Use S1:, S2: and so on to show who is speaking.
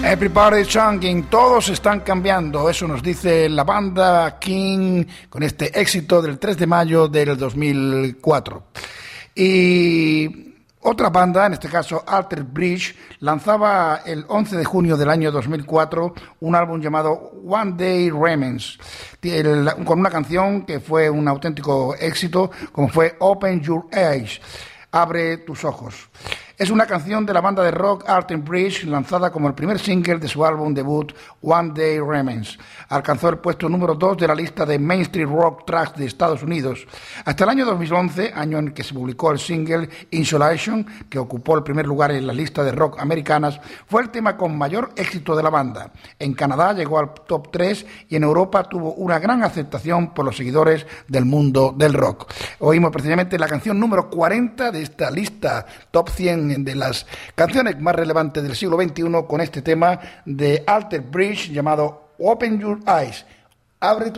S1: Everybody's changing, todos están cambiando, eso nos dice la banda King con este éxito del 3 de mayo del 2004. Y otra banda, en este caso Alter Bridge, lanzaba el 11 de junio del año 2004 un álbum llamado One Day Remains, con una canción que fue un auténtico éxito, como fue Open Your Eyes, Abre tus ojos. Es una canción de la banda de rock Alter Bridge, lanzada como el primer single de su álbum debut One Day Remains. Alcanzó el puesto número 2 de la lista de Mainstream Rock Tracks de Estados Unidos. Hasta el año 2011, año en que se publicó el single Insolation, que ocupó el primer lugar en la lista de rock americanas, fue el tema con mayor éxito de la banda. En Canadá llegó al top 3 y en Europa tuvo una gran aceptación por los seguidores del mundo del rock. Oímos precisamente la canción número 40 de esta lista top 100 de las canciones más relevantes del siglo XXI con este tema de Alter Bridge llamado Open Your Eyes, Abre